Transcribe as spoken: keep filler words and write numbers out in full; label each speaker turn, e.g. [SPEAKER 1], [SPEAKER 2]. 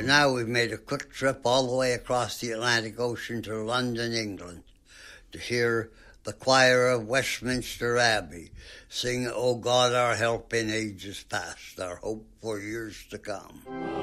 [SPEAKER 1] now we've made a quick trip all the way across the Atlantic Ocean to London, England, to hear the choir of Westminster Abbey sing, O God, our help in ages past, our hope for years to come.